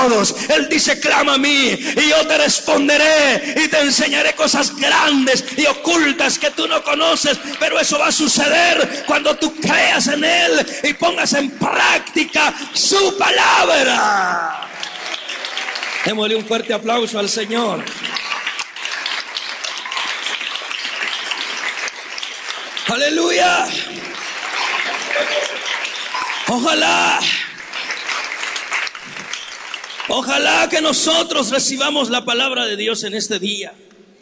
todos. Él dice: clama a mí y yo te responderé y te enseñaré cosas grandes y ocultas que tú no conoces. Pero eso va a suceder cuando tú creas en Él y pongas en práctica su palabra. Démosle un fuerte aplauso al Señor. Aleluya. Ojalá que nosotros recibamos la palabra de Dios en este día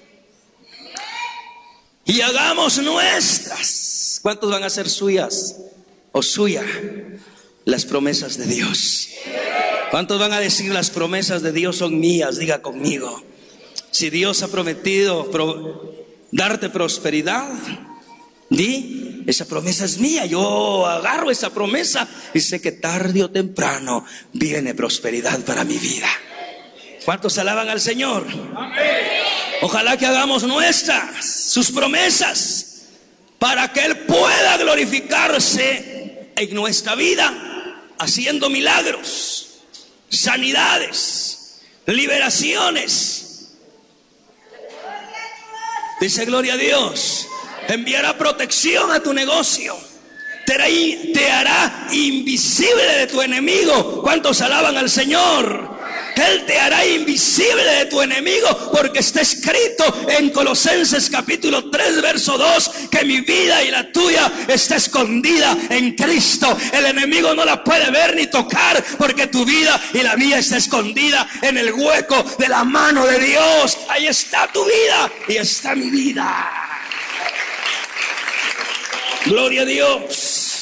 y hagamos nuestras. ¿Cuántos van a ser suyas o suya las promesas de Dios? ¿Cuántos van a decir: las promesas de Dios son mías? Diga conmigo: si Dios ha prometido darte prosperidad, di: esa promesa es mía. Yo agarro esa promesa y sé que tarde o temprano viene prosperidad para mi vida. ¿Cuántos alaban al Señor? Amén. Ojalá que hagamos nuestras sus promesas para que Él pueda glorificarse en nuestra vida, haciendo milagros, sanidades, liberaciones. Dice: gloria a Dios. Enviará protección a tu negocio. Te hará invisible de tu enemigo. ¿Cuántos alaban al Señor? Él te hará invisible de tu enemigo, porque está escrito en Colosenses capítulo 3 verso 2 que mi vida y la tuya está escondida en Cristo. El enemigo no la puede ver ni tocar, porque tu vida y la mía está escondida en el hueco de la mano de Dios. Ahí está tu vida y está mi vida. Gloria a Dios.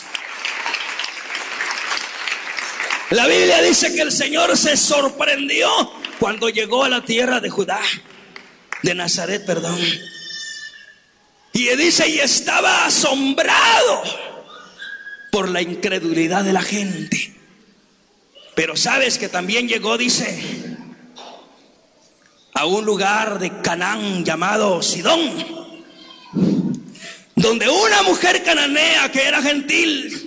La Biblia dice que el Señor se sorprendió cuando llegó a la tierra de Judá, de Nazaret, perdón. Y dice: y estaba asombrado por la incredulidad de la gente. Pero sabes que también llegó, dice, a un lugar de Canaán llamado Sidón, donde una mujer cananea que era gentil,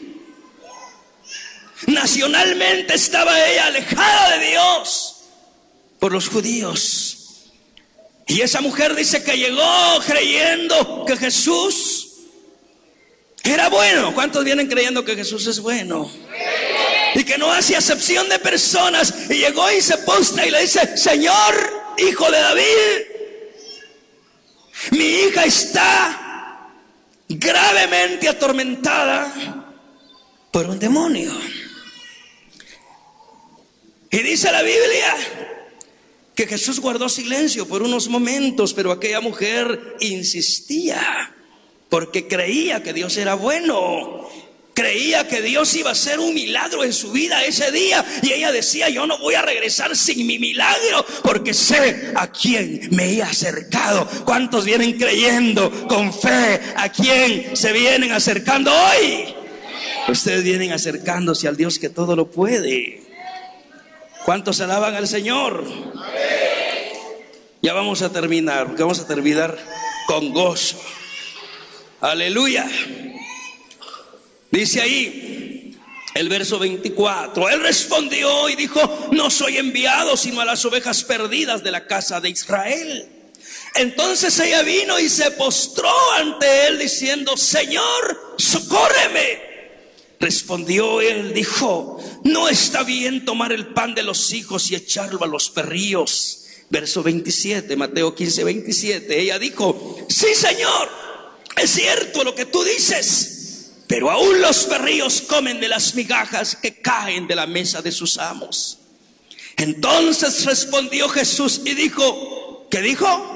nacionalmente estaba ella alejada de Dios por los judíos. Y esa mujer dice que llegó creyendo que Jesús era bueno. ¿Cuántos vienen creyendo que Jesús es bueno? Y que no hace acepción de personas. Y llegó y se postra y le dice: Señor, hijo de David, mi hija está gravemente atormentada por un demonio. Y dice la Biblia que Jesús guardó silencio por unos momentos, pero aquella mujer insistía, porque creía que Dios era bueno, creía que Dios iba a hacer un milagro en su vida ese día. Y ella decía: yo no voy a regresar sin mi milagro, porque sé a quién me he acercado. ¿Cuántos vienen creyendo con fe a quién se vienen acercando hoy? Ustedes vienen acercándose al Dios que todo lo puede. ¿Cuántos alaban al Señor? Ya vamos a terminar, porque vamos a terminar con gozo. Aleluya. Dice ahí el verso 24: Él respondió y dijo: no soy enviado sino a las ovejas perdidas de la casa de Israel. Entonces ella vino y se postró ante él diciendo: Señor, socórreme. Respondió él, dijo: no está bien tomar el pan de los hijos y echarlo a los perrillos. Verso 27, Mateo 15, 27. Ella dijo: sí, Señor, es cierto lo que tú dices, pero aún los perrillos comen de las migajas que caen de la mesa de sus amos. Entonces respondió Jesús y dijo: ¿qué dijo?